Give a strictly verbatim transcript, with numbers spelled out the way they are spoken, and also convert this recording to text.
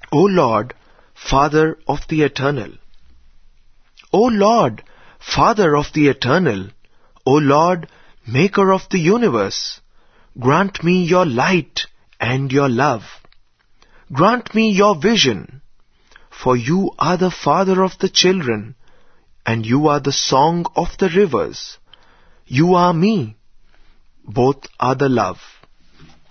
O Lord, Father of the Eternal. O Lord, Father of the Eternal, O Lord, Maker of the universe, grant me your light and your love. Grant me your vision, for you are the Father of the children, and you are the song of the rivers. You are me, both are the love.